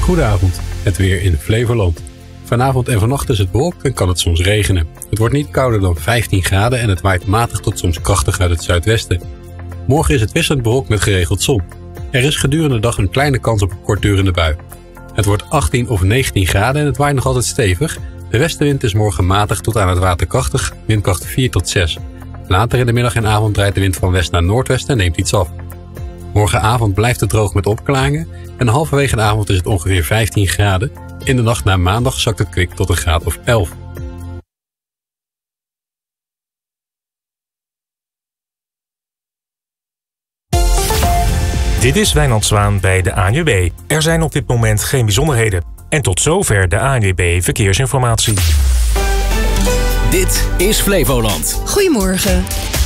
Goedenavond, het weer in Flevoland. Vanavond en vannacht is het bewolkt en kan het soms regenen. Het wordt niet kouder dan 15 graden en het waait matig tot soms krachtig uit het zuidwesten. Morgen is het wisselend bewolkt met geregeld zon. Er is gedurende de dag een kleine kans op een kortdurende bui. Het wordt 18 of 19 graden en het waait nog altijd stevig. De westenwind is morgen matig tot aan het water krachtig, windkracht 4 tot 6. Later in de middag en avond draait de wind van west naar noordwest en neemt iets af. Morgenavond blijft het droog met opklaringen en halverwege de avond is het ongeveer 15 graden. In de nacht naar maandag zakt het kwik tot een graad of 11. Dit is Wijnand Zwaan bij de ANWB. Er zijn op dit moment geen bijzonderheden. En tot zover de ANWB Verkeersinformatie. Dit is Flevoland. Goedemorgen.